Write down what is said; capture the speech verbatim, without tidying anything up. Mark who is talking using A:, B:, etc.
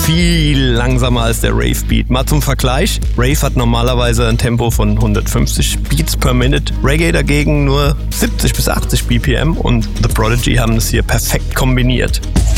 A: viel langsamer als der Rave-Beat. Mal zum Vergleich, Rave hat normalerweise ein Tempo von hundertfünfzig Beats per Minute, Reggae dagegen nur siebzig bis achtzig B P M und The Prodigy haben es hier perfekt kombiniert.